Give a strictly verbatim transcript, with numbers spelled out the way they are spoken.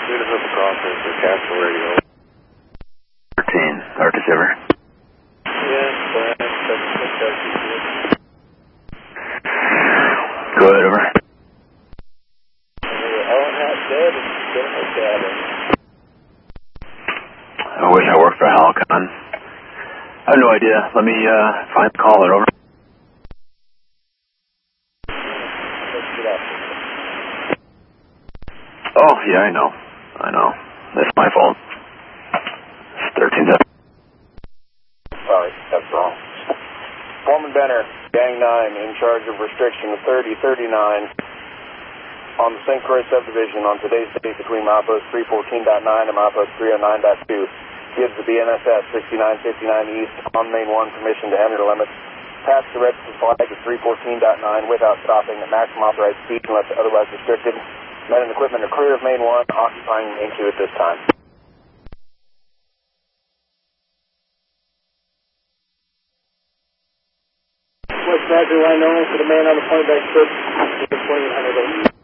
Student Hope Crossing for Castle Radio. thirteen, start receiver. Yes, Brad, seven six R T C. Go ahead, over. Owen Hat dead and Student Hope Cabin. I wish I worked for Halcon. I have no idea. Let me uh, find the caller, over. Let's get out. Oh, yeah, I know. I know. That's my fault. It's thirteen seven. Sorry, that's wrong. Foreman Benner, Gang nine, in charge of restriction of thirty thirty-nine on the Saint Croix subdivision on today's date between milepost three fourteen point nine and milepost three oh nine point two. Gives the B N S S sixty-nine fifty-nine East on Main one permission to enter the limits. Pass the registered flag at three fourteen point nine without stopping at maximum authorized speed unless otherwise restricted. Men and equipment are clear of Main one, occupying Main two at this time. West Badger line known for the man on the point back strip, twenty-eight hundred.